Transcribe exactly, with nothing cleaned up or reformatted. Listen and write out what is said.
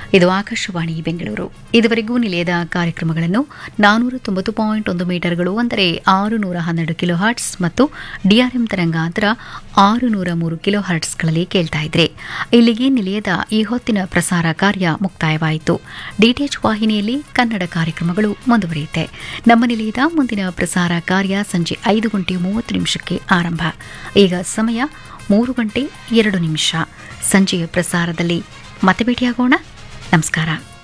ಇದು ಆಕಾಶವಾಣಿ ಬೆಂಗಳೂರು. ಇದುವರೆಗೂ ನಿಲಯದ ಕಾರ್ಯಕ್ರಮಗಳನ್ನು ನಾನೂರ ತೊಂಬತ್ತು ಪಾಯಿಂಟ್ ಒಂದು ಮೀಟರ್ಗಳು ಅಂದರೆ ಆರು ನೂರ ಹನ್ನೆರಡು ಕಿಲೋ ಹರ್ಟ್ಸ್ ಮತ್ತು ಡಿಆರ್ಎಂ ತರಂಗಾಂತರ ಆರು ನೂರ ಮೂರು ಕಿಲೋ ಹರ್ಟ್ಸ್ಗಳಲ್ಲಿ ಕೇಳ್ತಾ ಇದ್ರೆ. ಇಲ್ಲಿಗೆ ನಿಲಯದ ಈ ಹೊತ್ತಿನ ಪ್ರಸಾರ ಕಾರ್ಯ ಮುಕ್ತಾಯವಾಯಿತು. ಡಿಟಿಎಚ್ ವಾಹಿನಿಯಲ್ಲಿ ಕನ್ನಡ ಕಾರ್ಯಕ್ರಮಗಳು ಮುಂದುವರಿಯುತ್ತೆ. ನಮ್ಮ ನಿಲಯದ ಮುಂದಿನ ಪ್ರಸಾರ ಕಾರ್ಯ ಸಂಜೆ ಐದು ಗಂಟೆ ಮೂವತ್ತು ನಿಮಿಷಕ್ಕೆ ಆರಂಭ. ಈಗ ಸಮಯ ಮೂರು ಗಂಟೆ ಎರಡು ನಿಮಿಷ. ಸಂಜೆಯ ಪ್ರಸಾರದಲ್ಲಿ ಮತ್ತೆ ಭೇಟಿಯಾಗೋಣ. ನಮಸ್ಕಾರ.